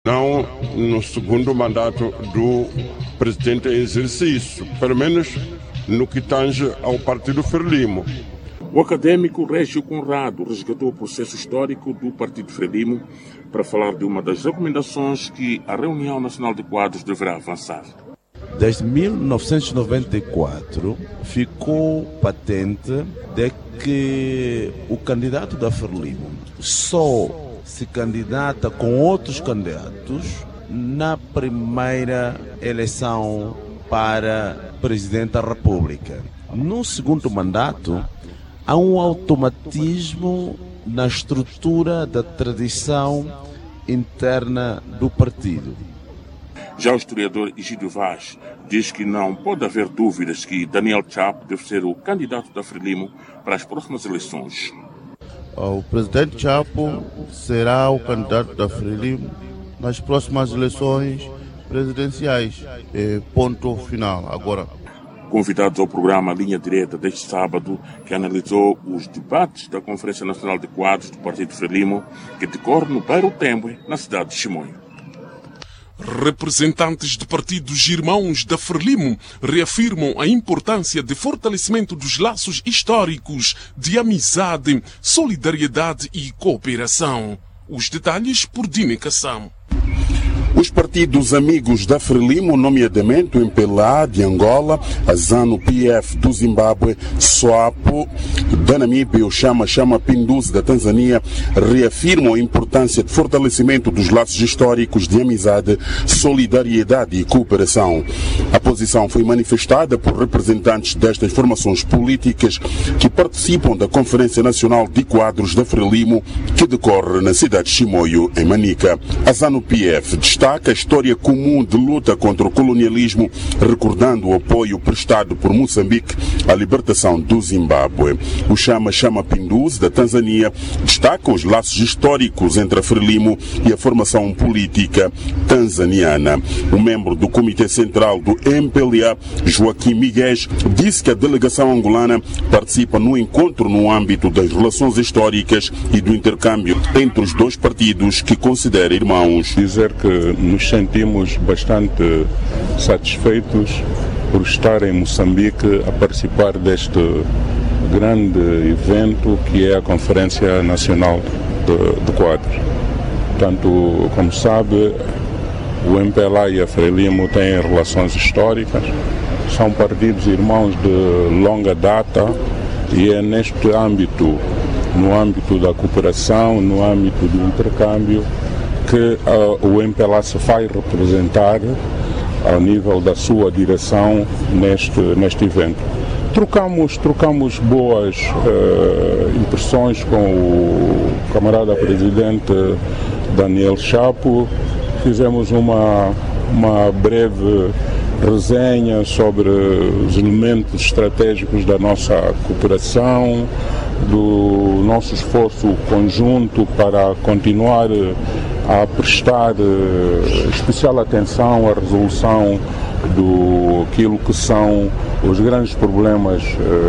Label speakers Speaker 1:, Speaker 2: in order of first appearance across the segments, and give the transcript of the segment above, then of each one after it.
Speaker 1: Não no segundo mandato do presidente em exercício, pelo menos no que tange ao Partido Frelimo.
Speaker 2: O académico Régio Conrado resgatou o processo histórico do Partido Frelimo para falar de uma das recomendações que a Reunião Nacional de Quadros deverá avançar.
Speaker 3: Desde 1994 ficou patente de que o candidato da Frelimo só se candidata com outros candidatos na primeira eleição para presidente da República. No segundo mandato, há um automatismo na estrutura da tradição interna do partido.
Speaker 2: Já o historiador Egídio Vaz diz que não pode haver dúvidas que Daniel Chapo deve ser o candidato da Frelimo para as próximas eleições.
Speaker 4: O presidente Chapo será o candidato da Frelimo nas próximas eleições presidenciais. Ponto final. Agora,
Speaker 2: convidados ao programa Linha Direta deste sábado, que analisou os debates da Conferência Nacional de Quadros do Partido Frelimo, que decorre no bairro Tembue, na cidade de Chimoio.
Speaker 5: Representantes de partidos irmãos da Frelimo reafirmam a importância de fortalecimento dos laços históricos de amizade, solidariedade e cooperação. Os detalhes por Dine Kassam.
Speaker 6: Os partidos amigos da Frelimo, nomeadamente o MPLA de Angola, a ZANU-PF do Zimbábue, SWAPO da Namíbia e o Chama Pinduzi da Tanzânia, reafirmam a importância de fortalecimento dos laços históricos de amizade, solidariedade e cooperação. A posição foi manifestada por representantes destas formações políticas que participam da Conferência Nacional de Quadros da Frelimo, que decorre na cidade de Chimoio, em Manica. A ZANU-PF destaca a história comum de luta contra o colonialismo, recordando o apoio prestado por Moçambique à libertação do Zimbábue. O Chama Pinduzi da Tanzânia destaca os laços históricos entre a Frelimo e a formação política tanzaniana. O membro do Comitê Central do MPLA, Joaquim Miguel, disse que a delegação angolana participa no encontro no âmbito das relações históricas e do intercâmbio entre os dois partidos que considera irmãos.
Speaker 7: Dizer que nos sentimos bastante satisfeitos por estar em Moçambique a participar deste grande evento que é a Conferência Nacional de Quadros. Portanto, como sabe, o MPLA e a Frelimo têm relações históricas, são partidos irmãos de longa data e é neste âmbito, no âmbito da cooperação, no âmbito do intercâmbio, que o MPLA se vai representar ao nível da sua direção neste evento. Trocamos boas impressões com o camarada presidente Daniel Chapo, fizemos uma breve resenha sobre os elementos estratégicos da nossa cooperação, do nosso esforço conjunto para continuar a prestar especial atenção à resolução daquilo que são os grandes problemas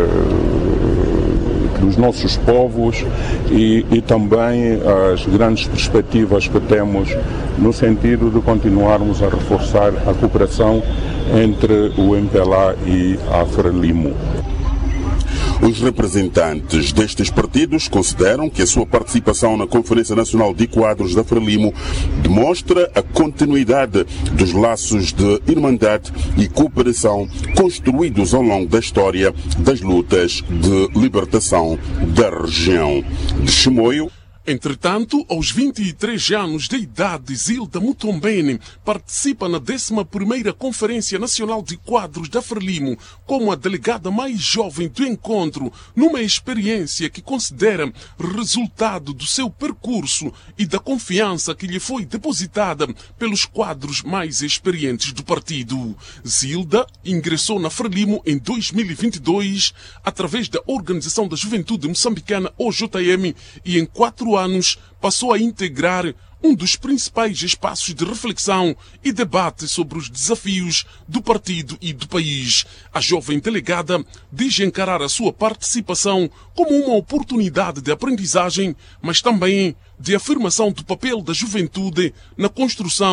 Speaker 7: dos nossos povos e também as grandes perspectivas que temos no sentido de continuarmos a reforçar a cooperação entre o MPLA e a Frelimo.
Speaker 6: Os representantes destes partidos consideram que a sua participação na Conferência Nacional de Quadros da Frelimo demonstra a continuidade dos laços de irmandade e cooperação construídos ao longo da história das lutas de libertação da região de Chimoio.
Speaker 5: Entretanto, aos 23 anos de idade, Zilda Mutombeni participa na 11ª Conferência Nacional de Quadros da Frelimo como a delegada mais jovem do encontro, numa experiência que considera resultado do seu percurso e da confiança que lhe foi depositada pelos quadros mais experientes do partido. Zilda ingressou na Frelimo em 2022 através da Organização da Juventude Moçambicana, OJM, e em 4 18 anos, passou a integrar um dos principais espaços de reflexão e debate sobre os desafios do partido e do país. A jovem delegada diz encarar a sua participação como uma oportunidade de aprendizagem, mas também de afirmação do papel da juventude na construção